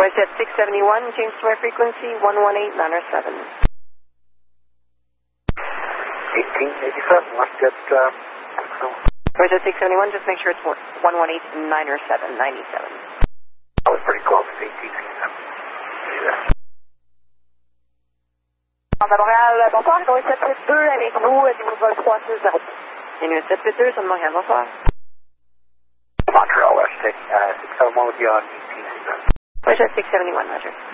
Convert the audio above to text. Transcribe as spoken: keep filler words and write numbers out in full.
WestJet six seventy-one, change to my frequency, one one eight nine seven. eighteen eighty-seven, WestJet uh, six seventy-one. WestJet six seventy-one, just make sure it's one one eight nine seven, ninety-seven. I was pretty close, eighteen eighty-seven. Yeah. À Montréal, bonsoir, Gaulle sept huit deux avec vous, niveau vol trois six zéro. Ligne sept huit deux, sur Montréal, bonsoir. Montreal, WestJet uh, six seventy-one with you on eighteen eighty-seven. WestJet six seventy-one, Roger.